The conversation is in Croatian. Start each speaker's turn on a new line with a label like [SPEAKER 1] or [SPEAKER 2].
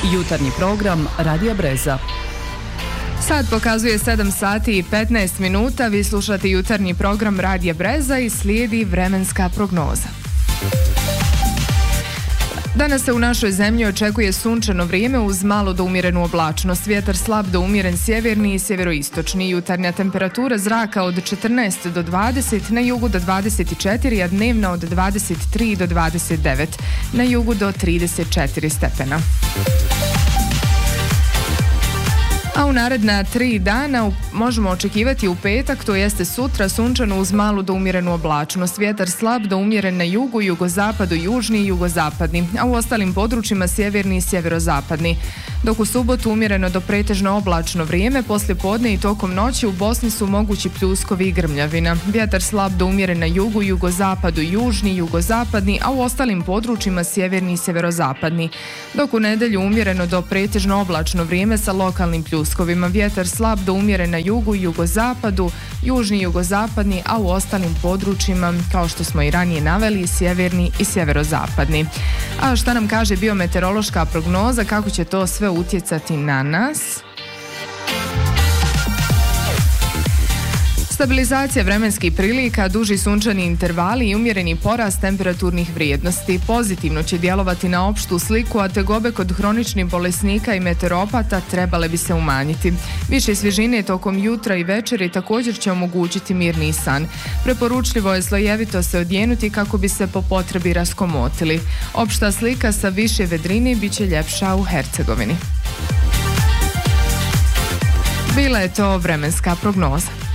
[SPEAKER 1] Jutarnji program Radija Breza.
[SPEAKER 2] Sad pokazuje 7 sati i 15 minuta. Vi slušate jutarnji program Radija Breza i slijedi vremenska prognoza. Danas se u našoj zemlji očekuje sunčano vrijeme uz malo do umjerenu oblačnost. Vjetar slab do umjeren sjeverni i sjeveroistočni. Jutarnja temperatura zraka od 14 do 20, na jugu do 24, a dnevna od 23 do 29, na jugu do 34 stepena. A u naredna 3 dana možemo očekivati u petak, to jeste sutra, sunčano uz malu do umjerenu oblačnost. Vjetar slab do umjeren na jugu, jugozapadu, južni i jugozapadni, a u ostalim područjima sjeverni i sjeverozapadni. Dok u subotu umjereno do pretežno oblačno vrijeme, poslije podne i tokom noći u Bosni su mogući pljuskovi i grmljavina. Vjetar slab do umjeren na jugu, jugozapadu, južni i jugozapadni, a u ostalim područjima sjeverni i sjeverozapadni. Dok u nedjelju umjereno do pretežno oblačno vrijeme sa lokalnim pljuskovima. Vjetar slab do umjeren na jugu, jugozapadu, južni i jugozapadni, a u ostalim područjima, kao što smo i ranije naveli, sjeverni i sjeverozapadni. A šta nam kaže biometeorološka prognoza, kako će to sve utjecati na nas? Stabilizacija vremenskih prilika, duži sunčani intervali i umjereni porast temperaturnih vrijednosti pozitivno će djelovati na opštu sliku, a tegobe kod hroničnih bolesnika i meteoropata trebale bi se umanjiti. Više svježine tokom jutra i večeri također će omogućiti mirni san. Preporučljivo je slojevito se odjenuti kako bi se po potrebi raskomotili. Opšta slika sa više vedrini bit će ljepša u Hercegovini. Bila je to vremenska prognoza.